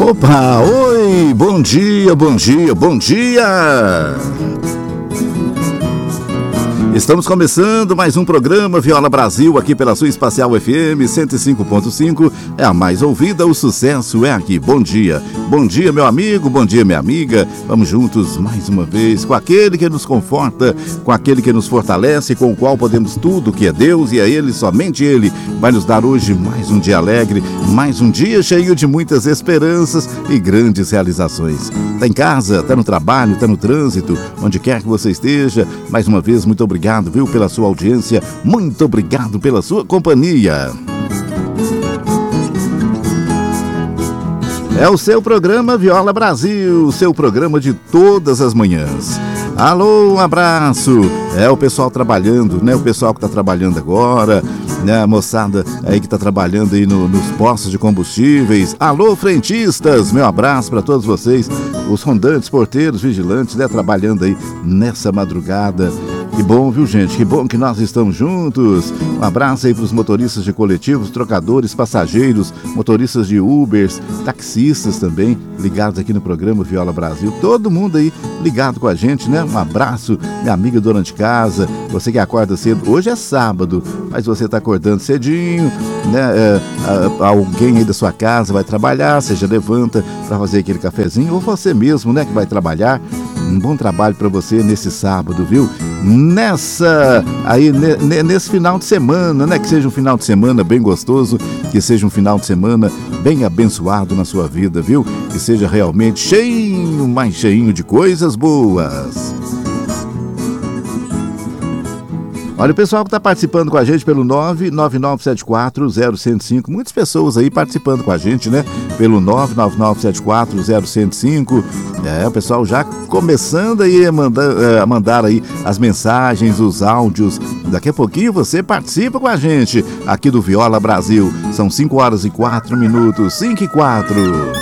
Opa, oi, bom dia, bom dia, bom dia! Estamos começando mais um programa Viola Brasil aqui pela sua Espacial FM 105.5. É a mais ouvida, o sucesso é aqui. Bom dia, meu amigo, bom dia, minha amiga. Vamos juntos mais uma vez com aquele que nos conforta, com aquele que nos fortalece, com o qual podemos tudo que é Deus e é Ele, somente Ele. Vai nos dar hoje mais um dia alegre, mais um dia cheio de muitas esperanças e grandes realizações. Tá em casa, tá no trabalho, tá no trânsito, onde quer que você esteja. Mais uma vez, muito obrigado, viu, pela sua audiência, muito obrigado pela sua companhia. É o seu programa Viola Brasil, seu programa de todas as manhãs. Alô, um abraço. É o pessoal trabalhando, né? O pessoal que está trabalhando agora, né? A moçada aí que está trabalhando aí nos postos de combustíveis. Alô, frentistas, meu abraço para todos vocês. Os rondantes, porteiros, vigilantes, né? Trabalhando aí nessa madrugada. Que bom, viu, gente? Que bom que nós estamos juntos. Um abraço aí para os motoristas de coletivos, trocadores, passageiros, motoristas de Ubers, taxistas também, ligados aqui no programa Viola Brasil. Todo mundo aí ligado com a gente, né? Um abraço, minha amiga dona de casa, você que acorda cedo. Hoje é sábado, mas você está acordando cedinho, né? Alguém aí da sua casa vai trabalhar, você já levanta para fazer aquele cafezinho, ou você mesmo, né, que vai trabalhar. Um bom trabalho para você nesse sábado, viu? Nesse final de semana, né? Que seja um final de semana bem gostoso, que seja um final de semana bem abençoado na sua vida, viu? Que seja realmente cheio, mais cheinho de coisas boas. Olha, o pessoal que está participando com a gente pelo 99974-0105, muitas pessoas aí participando com a gente, né? Pelo 99974-0105. O pessoal já começando aí a mandar aí as mensagens, os áudios. Daqui a pouquinho você participa com a gente aqui do Viola Brasil. São 5h04, 5h04.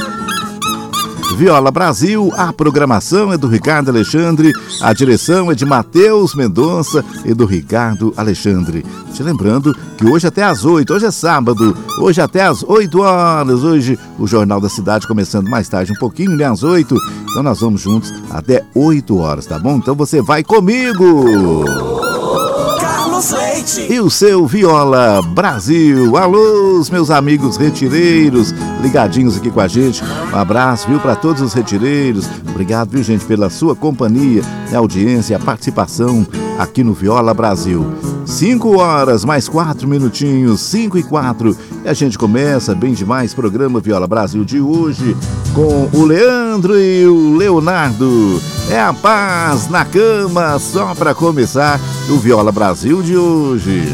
Viola Brasil, a programação é do Ricardo Alexandre, a direção é de Matheus Mendonça e do Ricardo Alexandre. Te lembrando que hoje até às 8, hoje é sábado, hoje até às 8 horas, hoje o Jornal da Cidade começando mais tarde um pouquinho, né, às 8, então nós vamos juntos até 8 horas, tá bom? Então você vai comigo! E o seu Viola Brasil. Alô, meus amigos retireiros, ligadinhos aqui com a gente. Um abraço, viu, para todos os retireiros. Obrigado, viu, gente, pela sua companhia, a audiência, a participação aqui no Viola Brasil. 5 horas, mais 4 minutinhos, 5h04. E a gente começa bem demais o programa Viola Brasil de hoje com o Leandro e o Leonardo. É a paz na cama, só para começar o Viola Brasil de hoje.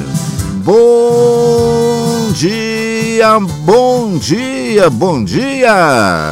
Bom dia, bom dia, bom dia!